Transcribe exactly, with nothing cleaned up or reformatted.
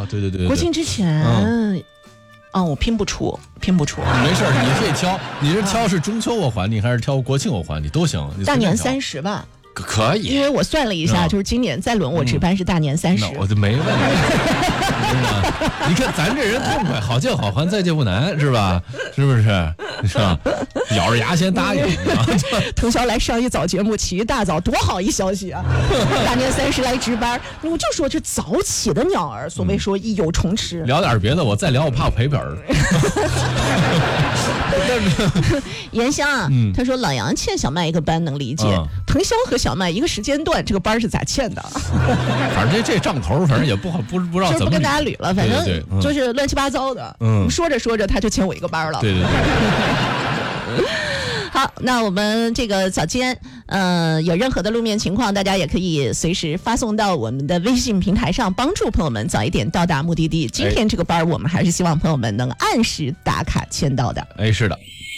对对对对， 国庆之前。嗯哦，我拼不出，拼不出。 没事，你可以挑，你是挑是中秋我还你，还是挑国庆我还你都行。 大年三十吧， 可以。 因为我算了一下，就是今年再轮我值班是大年三十， 我就没问题。你看咱这人痛快，好借好还，再借不难，是吧？是不是？是吧？咬着牙先答应。 腾霄来上一早节目，起一大早，多好一消息啊！大年三十来值班，我就说这早起的鸟儿，所谓说一有虫吃。 聊点别的，我再聊我怕我赔本儿。 严香啊，嗯、他说老杨欠小麦一个班能理解，嗯、腾霄和小麦一个时间段，这个班是咋欠的？ 反正这这账头，反正也不好，不不知道怎么。 就是不跟大家捋了，反正对对对、嗯、 就是乱七八糟的。嗯，说着说着他就欠我一个班了。 对对对。 好，那我们这个早间，呃，有任何的路面情况，大家也可以随时发送到我们的微信平台上，帮助朋友们早一点到达目的地。今天这个班，我们还是希望朋友们能按时打卡签到的。 哎，是的。